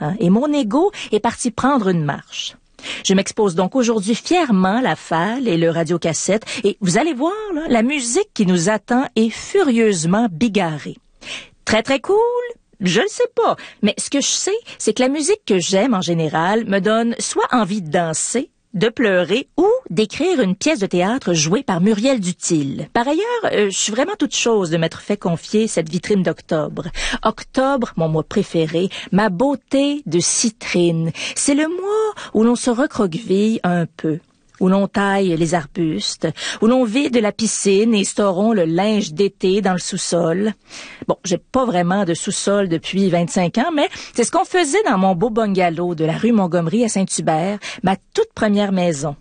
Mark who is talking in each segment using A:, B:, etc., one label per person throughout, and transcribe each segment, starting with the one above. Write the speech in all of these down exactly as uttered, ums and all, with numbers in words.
A: hein, et mon ego est parti prendre une marche. Je m'expose donc aujourd'hui fièrement la F A L et le radiocassette, et vous allez voir, là, la musique qui nous attend est furieusement bigarrée. Très très cool? Je le sais pas, mais ce que je sais, c'est que la musique que j'aime en général me donne soit envie de danser, de pleurer ou d'écrire une pièce de théâtre jouée par Muriel Dutil. Par ailleurs, euh, je suis vraiment toute chose de m'être fait confier cette vitrine d'octobre. Octobre, mon mois préféré, ma beauté de citrine. C'est le mois où l'on se recroqueville un peu, où l'on taille les arbustes, où l'on vide la piscine et storons le linge d'été dans le sous-sol. Bon, j'ai pas vraiment de sous-sol depuis vingt-cinq ans, mais c'est ce qu'on faisait dans mon beau bungalow de la rue Montgomery à Saint-Hubert, ma toute première maison.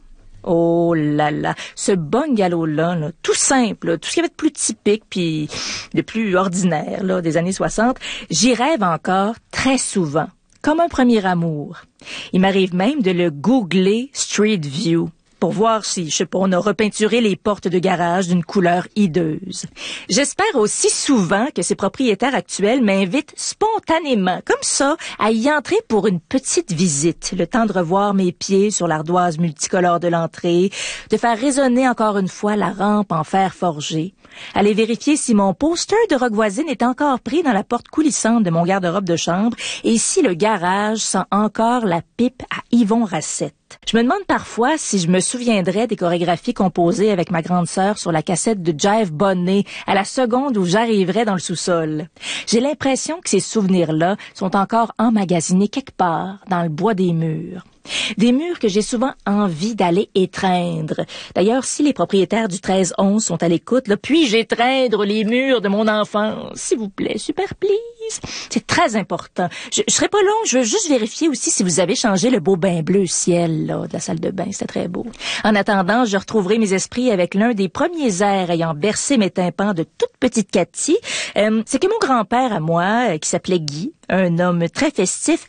A: Oh là là, ce bungalow-là, là, tout simple, là, tout ce qu'il y avait de plus typique puis de plus ordinaire là, des années soixante, j'y rêve encore très souvent, comme un premier amour. Il m'arrive même de le googler Street View pour voir si, je sais pas, on a repeinturé les portes de garage d'une couleur hideuse. J'espère aussi souvent que ses propriétaires actuels m'invitent spontanément, comme ça, à y entrer pour une petite visite, le temps de revoir mes pieds sur l'ardoise multicolore de l'entrée, de faire résonner encore une fois la rampe en fer forgé, aller vérifier si mon poster de Rock Voisine est encore pris dans la porte coulissante de mon garde-robe de chambre et si le garage sent encore la pipe à Yvon Racette. Je me demande parfois si je me souviendrais des chorégraphies composées avec ma grande sœur sur la cassette de Jive Bonnet à la seconde où j'arriverais dans le sous-sol. J'ai l'impression que ces souvenirs-là sont encore emmagasinés quelque part dans le bois des murs. Des murs que j'ai souvent envie d'aller étreindre. D'ailleurs, si les propriétaires du treize onze sont à l'écoute, là, puis-je étreindre les murs de mon enfance? S'il vous plaît, super please. C'est très important. Je, je serai pas long, je veux juste vérifier aussi si vous avez changé le beau bain bleu ciel là, de la salle de bain. C'était très beau. En attendant, je retrouverai mes esprits avec l'un des premiers airs ayant bercé mes tympans de toute petite Cathy. Euh, c'est que mon grand-père à moi, euh, qui s'appelait Guy, un homme très festif,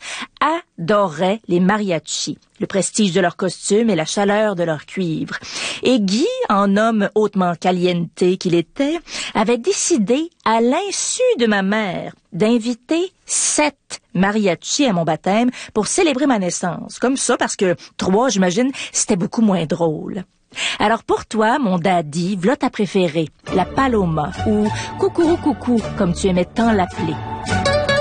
A: adorait les mariachis, le prestige de leurs costumes et la chaleur de leur cuivre. Et Guy, en homme hautement caliente qu'il était, avait décidé, à l'insu de ma mère, d'inviter sept mariachis à mon baptême pour célébrer ma naissance. Comme ça, parce que trois, j'imagine, c'était beaucoup moins drôle. Alors pour toi, mon daddy, v'là ta préférée, la Paloma, ou Coucou Coucou, comme tu aimais tant l'appeler.